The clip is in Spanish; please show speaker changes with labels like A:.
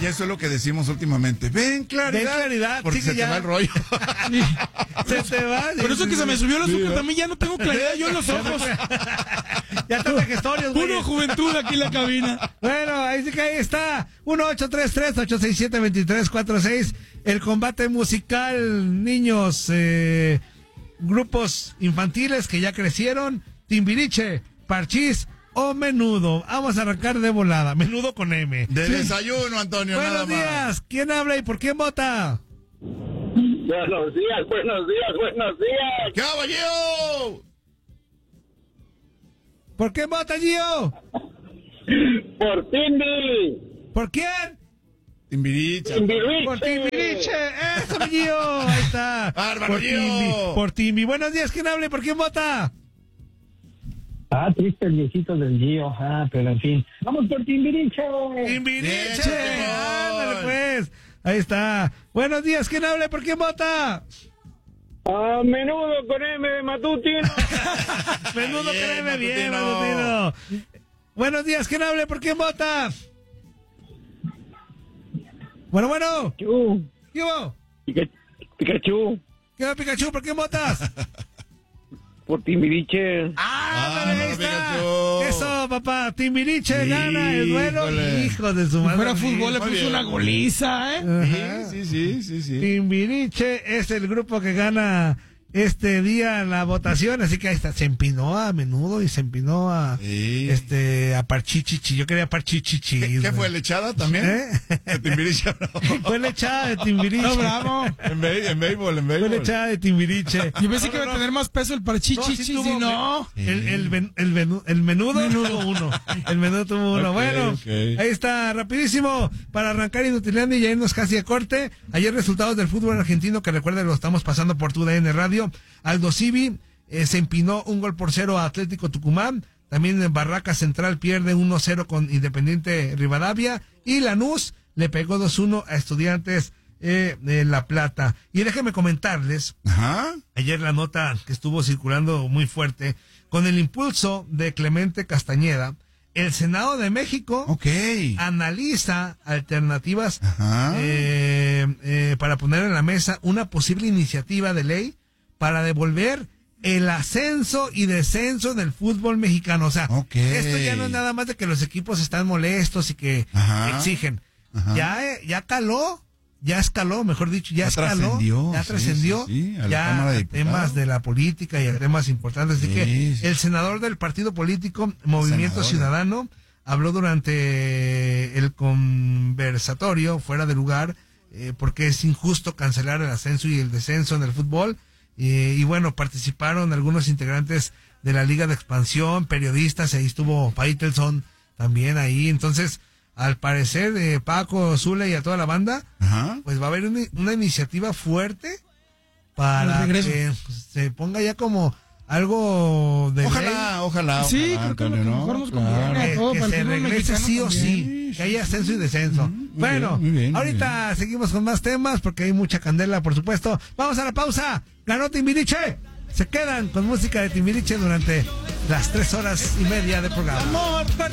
A: eso es lo que decimos últimamente. Ven claridad. Porque se te va el rollo.
B: Se te va.
C: Por eso que se me subió el azúcar también, ya no tengo claridad yo en los ojos.
B: Ya está vejestorios, güey.
C: Puro juventud aquí en la cabina.
B: Bueno, ahí está. 1-833-867-2346. El combate musical, niños, grupos infantiles que ya crecieron, Timbiriche, Parchís o Menudo. Vamos a arrancar de volada. Menudo con M.
A: De desayuno, Antonio.
B: Buenos días. ¿Quién habla y por quién vota?
D: Buenos días.
A: ¿Qué hago, Gio?
B: ¿Por quién vota, Gio?
D: Por Timbi.
B: ¿Por quién?
A: Timbiriche.
B: Por Timbiriche. ¡Eso, Gio! Ahí está.
A: ¡Bárbaro,
B: por
A: Gio!
B: Timbi. Por Timbi. Buenos días. ¿Quién habla y por quién vota?
D: Triste el viejito del Gio. Pero en fin. Vamos por Timbiriche.
B: Timbiriche. Ándale, pues. Ahí está. Buenos días. ¿Quién habla y por quién vota?
D: Menudo con M de Matutino.
B: Menudo con M. Bien,
A: Matutino.
B: Matutino. Buenos días. ¿Quién habla y por quién vota? Bueno. ¿Qué hubo?
D: Pikachu.
B: ¿Qué va, Pikachu? ¿Por quién votas?
D: Por Timbiriche.
B: Ahí está.
A: Pikachu.
B: Eso, papá. Timbiriche gana el duelo.
A: Híjole.
B: Hijo de su madre.
C: Fuera fútbol le
A: Muy
C: puso
A: bien.
C: una goliza,
B: Ajá.
A: Sí.
B: Timbiriche es el grupo que gana este día la votación, así que ahí está, se empinó a Menudo y se empinó a a Parchichichi. Yo quería Parchichichi.
A: ¿Qué fue, lechada también? De Timbiriche.
B: Fue lechada de Timbiriche.
C: No, bravo.
A: En béisbol.
B: Fue lechada de Timbiriche.
C: Yo pensé que iba a tener más peso el parchichichi,
B: No, sí tuvo,
C: no.
B: El menudo tuvo uno. El menudo tuvo uno.
A: Ok,
B: Bueno,
A: ok.
B: ahí está, rapidísimo, para arrancar Inutilandia y ya irnos casi a corte. Ayer resultados del fútbol argentino, que recuerden lo estamos pasando por TUDN Radio. Aldo Civi se empinó 1-0 a Atlético Tucumán. También en Barraca Central pierde 1-0 con Independiente Rivadavia. Y Lanús le pegó 2-1 a Estudiantes de La Plata. Y déjenme comentarles, ayer la nota que estuvo circulando muy fuerte, con el impulso de Clemente Castañeda, el Senado de México analiza alternativas para poner en la mesa una posible iniciativa de ley para devolver el ascenso y descenso del fútbol mexicano. O sea, esto ya no es nada más de que los equipos están molestos y que exigen. Ya escaló, mejor dicho, ya trascendió, ya a temas de la política y a temas importantes. Así que el senador del partido político Movimiento Ciudadano habló durante el conversatorio fuera de lugar, porque es injusto cancelar el ascenso y el descenso en el fútbol. Y bueno, participaron algunos integrantes de la Liga de Expansión, periodistas, ahí estuvo Faitelson también ahí. Entonces, al parecer, Paco, Zule y a toda la banda, pues va a haber una iniciativa fuerte para que se ponga ya como algo de
A: Ojalá.
C: Sí, creo que lo mejor nos conviene a todo,
B: que
C: para el
B: se
C: fútbol
B: regrese
C: mexicano
B: sí o
C: también.
B: sí, que haya ascenso y descenso. Bueno,
A: muy bien,
B: ahorita seguimos con más temas porque hay mucha candela, por supuesto. Vamos a la pausa. Ganó Timbiriche. Se quedan con música de Timbiriche durante las 3 horas y media de programa.